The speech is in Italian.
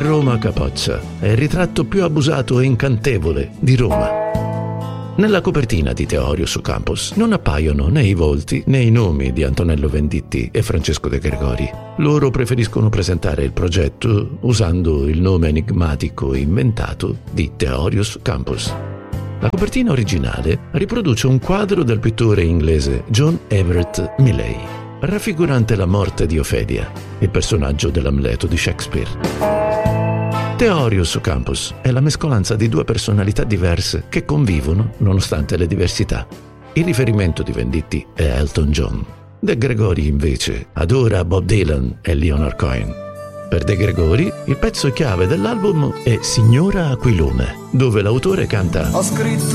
Roma Capoccia è il ritratto più abusato e incantevole di Roma. Nella copertina di Teorio su Campus non appaiono né i volti né i nomi di Antonello Venditti e Francesco De Gregori. Loro preferiscono presentare il progetto usando il nome enigmatico e inventato di Theorius Campus. La copertina originale riproduce un quadro del pittore inglese John Everett Millais, raffigurante la morte di Ofelia, il personaggio dell'Amleto di Shakespeare. Theorius Campus è la mescolanza di due personalità diverse che convivono nonostante le diversità. Il riferimento di Venditti è Elton John. De Gregori invece adora Bob Dylan e Leonard Cohen. Per De Gregori il pezzo chiave dell'album è Signora Aquilone, dove l'autore canta: Ho scritto